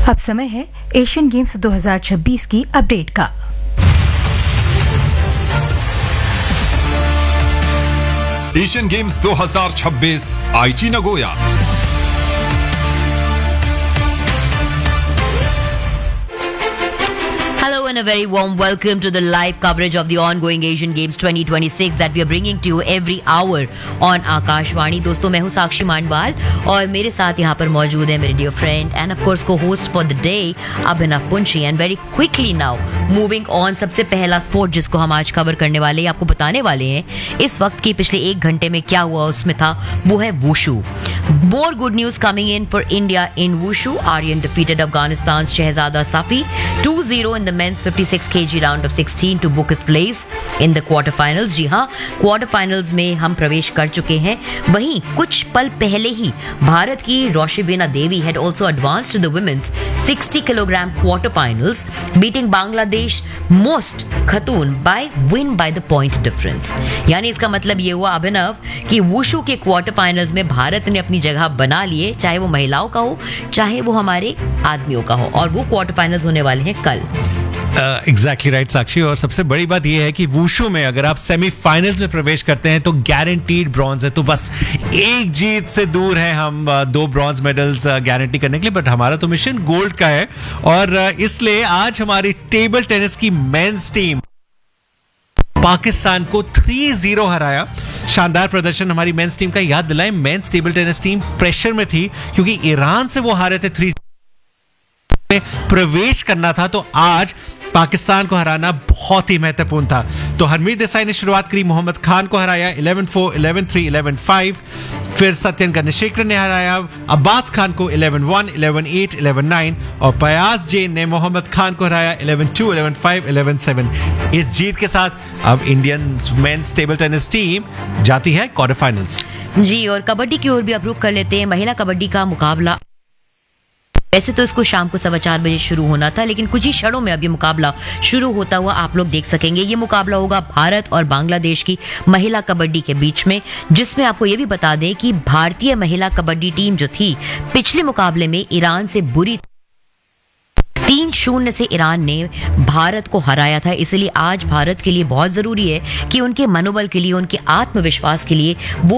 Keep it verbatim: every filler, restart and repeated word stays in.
अब समय है एशियन गेम्स दो हज़ार छब्बीस की अपडेट का। एशियन गेम्स दो हज़ार छब्बीस आईची Nagoya. Hello and a very warm welcome to the live coverage of the ongoing Asian Games twenty twenty-six that we are bringing to you every hour on Akashvani। दोस्तों मैं हूँ साक्षी मांडवाल और मेरे साथ यहाँ पर मौजूद है मेरे dear friend and of course co-host for the day Abhinav पुंची। And very quickly now moving on, सबसे पहला स्पोर्ट जिसको हम आज कवर करने वाले हैं, आपको बताने वाले हैं इस वक्त की पिछले एक घंटे में क्या हुआ उसमें था, वो है wushu. More good news coming in for India in wushu. Aryan defeated Afghanistan's Shehzada Safi two zero in the men's fifty-six kilograms round of sixteen to book his place in the quarterfinals। जी हाँ, quarterfinals में हम प्रवेश कर चुके हैं। वहीं कुछ पल पहले ही भारत की रोशिबिना देवी had also advanced to the women's sixty kilogram quarterfinals, beating Bangladesh most Khatoon by win by the point difference। यानी इसका मतलब ये हुआ अभिनव कि वुशु के क्वार्टर में भारत ने अपनी जगह बना लिए, चाहे वो महिलाओं का हो चाहे वो हमारे आदमियों का हो, और वो क्वार्टर फाइनल्स होने वाले हैं कल। एग्जैक्टली राइट साक्षी। और सबसे बड़ी बात यह है कि वुशु में अगर आप सेमीफाइनल्स में प्रवेश करते हैं तो गारंटीड ब्रॉन्ज है। तो बस एक जीत से दूर है हम दो ब्रॉन्ज मेडल्स गारंटी करने के लिए, बट हमारा तो मिशन गोल्ड का है। और इसलिए आज हमारी टेबल टेनिस की मेंस टीम पाकिस्तान को तीन जीरो हराया। शानदार प्रदर्शन हमारी मेंस टीम का। याद दिलाएं, mains table tennis team pressure में थी क्योंकि ईरान से वो हारे थे। थ्री में प्रवेश करना था, तो आज पाकिस्तान को हराना बहुत ही महत्वपूर्ण था। तो हरमीत देसाई ने शुरुआत करी, मोहम्मद खान को हराया ग्यारह चार, ग्यारह तीन, ग्यारह पाँच। फिर सत्यन गणेशेखर ने हराया अब्बास खान को ग्यारह एक, ग्यारह आठ, ग्यारह नौ, और पयास जैन ने मोहम्मद खान को हराया ग्यारह दो, ग्यारह पाँच, ग्यारह सात। इस जीत के साथ अब Indian mains table tennis team जाती है क्वार्टर फाइनल्स। जी, और कबड्डी की ओर भी अब रुख कर लेते हैं। महिला कबड्डी का मुकाबला वैसे तो इसको शाम को सवा चार बजे शुरू होना था, लेकिन कुछ ही क्षणों में अब ये मुकाबला शुरू होता हुआ आप लोग देख सकेंगे। ये मुकाबला होगा भारत और बांग्लादेश की महिला कबड्डी के बीच में, जिसमें आपको ये भी बता दें कि भारतीय महिला कबड्डी टीम जो थी पिछले मुकाबले में ईरान से बुरी तीन शून्य से ईरान ने भारत को हराया था। इसलिए आज भारत के लिए बहुत जरूरी है कि उनके मनोबल के लिए, उनके आत्मविश्वास के लिए वो